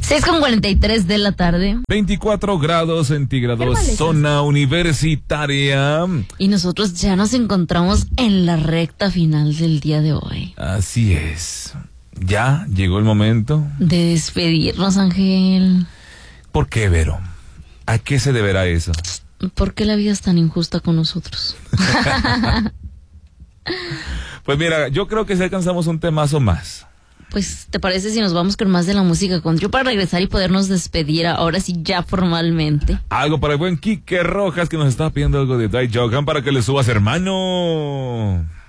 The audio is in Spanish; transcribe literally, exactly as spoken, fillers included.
seis con cuarenta y tres de la tarde. veinticuatro grados centígrados, zona universitaria. Y nosotros ya nos encontramos en la recta final del día de hoy. Así es. Ya llegó el momento de despedirnos, Ángel. ¿Por qué, Vero? ¿A qué se deberá eso? ¿Por qué la vida es tan injusta con nosotros? Pues mira, yo creo que si alcanzamos un temazo más. Pues, ¿te parece si nos vamos con más de la música country para regresar y podernos despedir ahora sí ya formalmente? Algo para el buen Quique Rojas, que nos está pidiendo algo de Dai Jogan para que le subas, hermano.